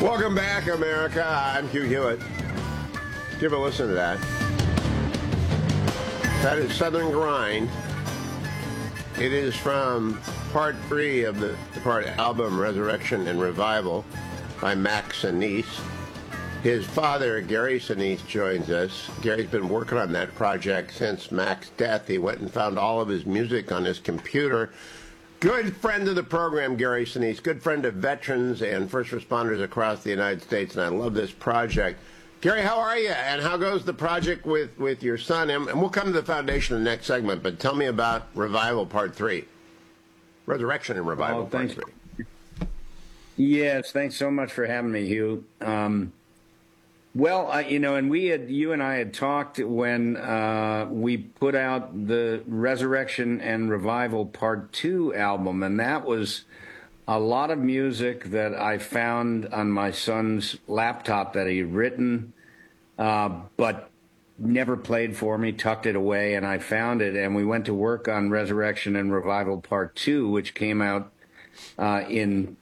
Welcome back, America. I'm Hugh Hewitt. Give a listen to that. That is Southern Grind. It is from part 3 of the part album Resurrection and Revival by Max Sinise. His father, Gary Sinise, joins us. Gary's been working on that project since Mac's death. He went and found all of his music on his computer. Good friend of the program, Gary Sinise. Good friend of veterans and first responders across the United States, and I love this project. Gary, how are you? And how goes the project with your son? And we'll come to the foundation in the next segment, but tell me about Revival Part 3. Resurrection and Revival Part 3. Yes, thanks so much for having me, Hugh. Well, and you and I had talked when we put out the Resurrection and Revival Part 2 album, and that was a lot of music that I found on my son's laptop that he'd written, but never played for me, tucked it away, and I found it, and we went to work on Resurrection and Revival Part 2, which came out in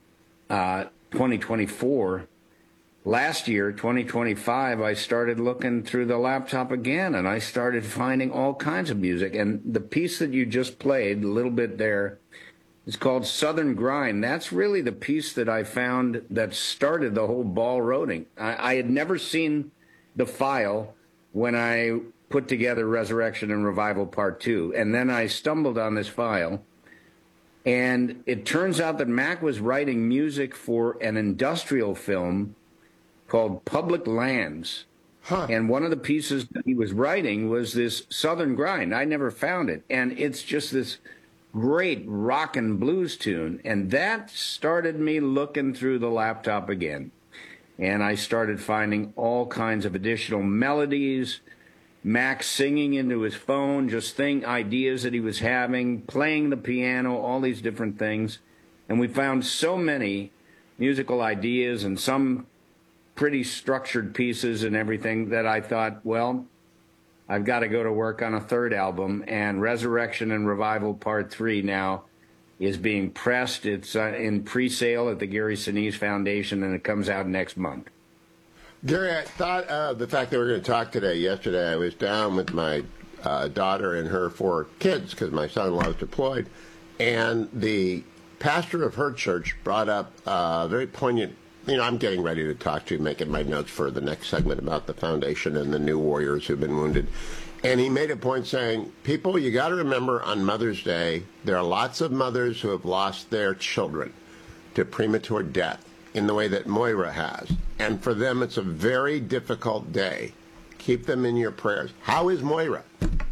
2024. Last year, 2025, I started looking through the laptop again, and I started finding all kinds of music. And the piece that you just played, a little bit there, is called Southern Grind. That's really the piece that I found that started the whole ball rolling. I had never seen the file when I put together Resurrection and Revival Part 2. And then I stumbled on this file. And it turns out that Mac was writing music for an industrial film called Public Lands. And one of the pieces that he was writing was this Southern Grind. I never found it. And it's just this great rock and blues tune. And that started me looking through the laptop again. And I started finding all kinds of additional melodies, Max singing into his phone, just ideas that he was having, playing the piano, all these different things. And we found so many musical ideas and some pretty structured pieces and everything that I thought, well, I've got to go to work on a third album, and Resurrection and Revival Part 3 now is being pressed. It's in pre-sale at the Gary Sinise Foundation, and it comes out next month. Gary, I thought of the fact that we're going to talk today. Yesterday I was down with my daughter and her 4 kids because my son-in-law was deployed, and the pastor of her church brought up a very poignant. I'm getting ready to talk to you, making my notes for the next segment about the foundation and the new warriors who've been wounded. And he made a point saying, people, you got to remember on Mother's Day, there are lots of mothers who have lost their children to premature death in the way that Moira has. And for them, it's a very difficult day. Keep them in your prayers. How is Moira?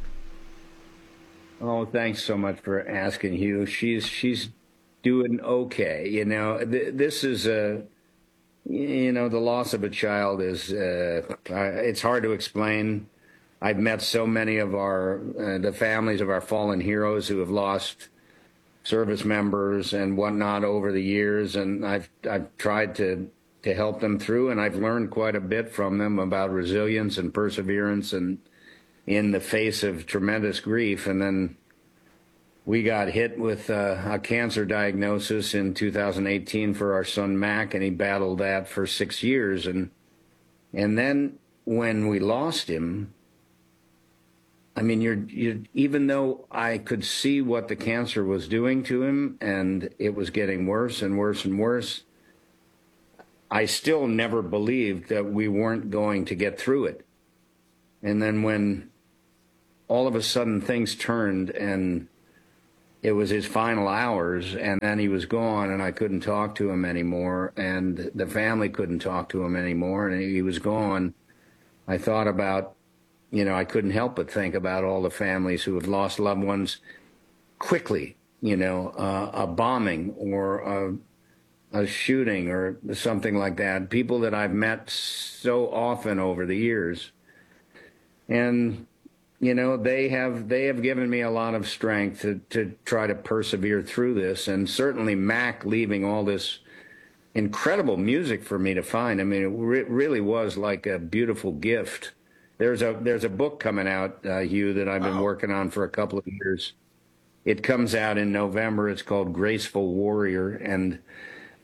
Oh, thanks so much for asking, Hugh. She's doing okay. This is the loss of a child is, it's hard to explain. I've met so many of the families of our fallen heroes who have lost service members and whatnot over the years, and I've tried to help them through, and I've learned quite a bit from them about resilience and perseverance and in the face of tremendous grief. And then we got hit with a cancer diagnosis in 2018 for our son Mac, and he battled that for 6 years. And then when we lost him, I mean, even though I could see what the cancer was doing to him, and it was getting worse and worse and worse, I still never believed that we weren't going to get through it. And then when all of a sudden things turned and it was his final hours, and then he was gone, and I couldn't talk to him anymore, and the family couldn't talk to him anymore, and he was gone. I thought about, I couldn't help but think about all the families who have lost loved ones quickly, a bombing or a shooting or something like that, people that I've met so often over the years. And they have given me a lot of strength to try to persevere through this. And certainly Mac leaving all this incredible music for me to find. I mean, it really was like a beautiful gift. There's a book coming out, Hugh, that I've been working on for a couple of years. It comes out in November. It's called Graceful Warrior. And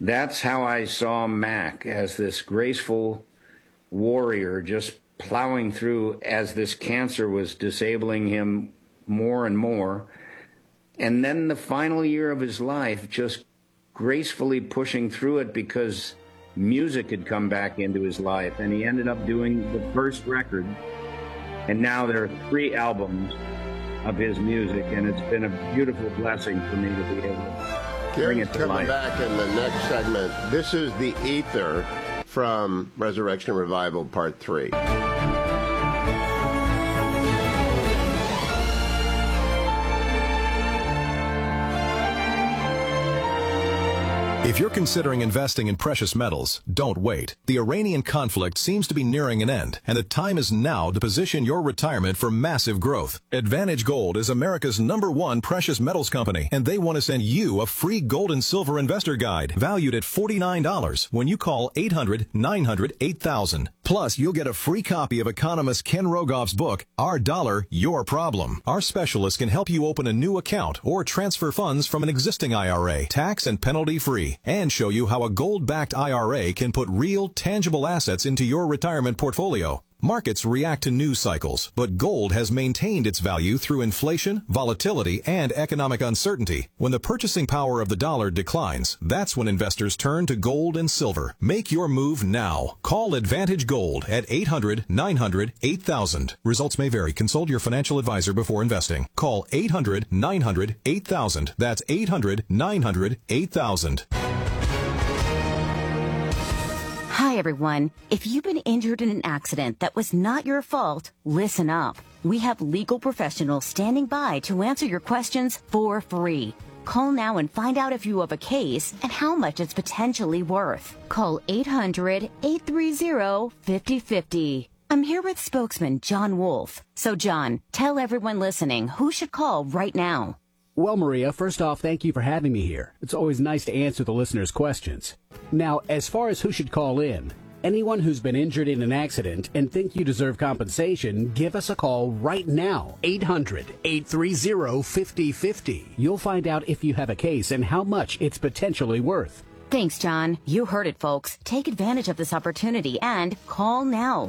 That's how I saw Mac, as this graceful warrior just plowing through as this cancer was disabling him more and more. And then the final year of his life, just gracefully pushing through it because music had come back into his life. And he ended up doing the first record. And now there are 3 albums of his music. And it's been a beautiful blessing for me to be able to bring it to life. Coming back in the next segment, this is The Ether from Resurrection and Revival Part 3. If you're considering investing in precious metals, don't wait. The Iranian conflict seems to be nearing an end, and the time is now to position your retirement for massive growth. Advantage Gold is America's #1 precious metals company, and they want to send you a free gold and silver investor guide valued at $49 when you call 800-900-8000. Plus, you'll get a free copy of economist Ken Rogoff's book, Our Dollar, Your Problem. Our specialists can help you open a new account or transfer funds from an existing IRA, tax and penalty free, and show you how a gold-backed IRA can put real, tangible assets into your retirement portfolio. Markets react to news cycles, but gold has maintained its value through inflation, volatility, and economic uncertainty. When the purchasing power of the dollar declines, that's when investors turn to gold and silver. Make your move now. Call Advantage Gold at 800-900-8000. Results may vary. Consult your financial advisor before investing. Call 800-900-8000. That's 800-900-8000. Hi, everyone. If you've been injured in an accident that was not your fault, listen up. We have legal professionals standing by to answer your questions for free. Call now and find out if you have a case and how much it's potentially worth. Call 800-830-5050. I'm here with spokesman John Wolf. So, John, tell everyone listening who should call right now. Well, Maria, first off, thank you for having me here. It's always nice to answer the listeners' questions. Now, as far as who should call in, anyone who's been injured in an accident and think you deserve compensation, give us a call right now, 800-830-5050. You'll find out if you have a case and how much it's potentially worth. Thanks, John. You heard it, folks. Take advantage of this opportunity and call now,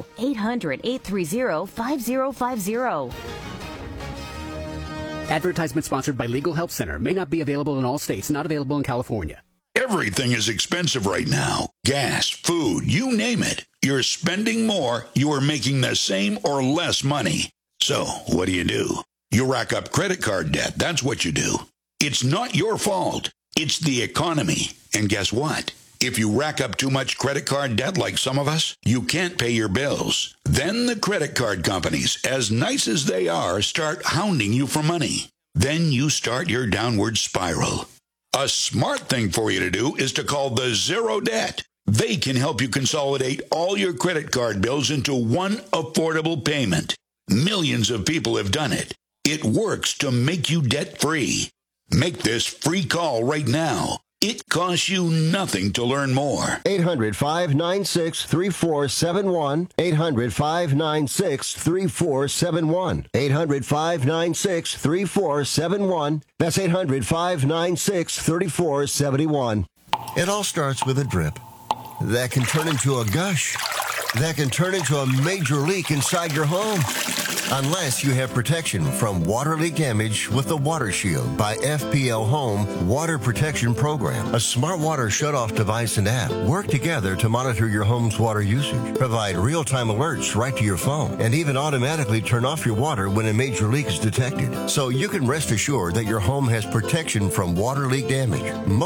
800-830-5050. Advertisement sponsored by Legal Help Center. May not be available in all states. Not available in California. Everything is expensive right now. Gas, food, you name it. You're spending more, you are making the same or less money. So, what do? You rack up credit card debt. That's what you do. It's not your fault. It's the economy. And guess what? If you rack up too much credit card debt like some of us, you can't pay your bills. Then the credit card companies, as nice as they are, start hounding you for money. Then you start your downward spiral. A smart thing for you to do is to call the Zero Debt. They can help you consolidate all your credit card bills into one affordable payment. Millions of people have done it. It works to make you debt-free. Make this free call right now. It costs you nothing to learn more. 800-596-3471. 800-596-3471. 800-596-3471. That's 800-596-3471. It all starts with a drip that can turn into a gush, that can turn into a major leak inside your home. Unless you have protection from water leak damage with the Water Shield by FPL Home Water Protection Program. A smart water shutoff device and app work together to monitor your home's water usage, provide real-time alerts right to your phone, and even automatically turn off your water when a major leak is detected. So you can rest assured that your home has protection from water leak damage.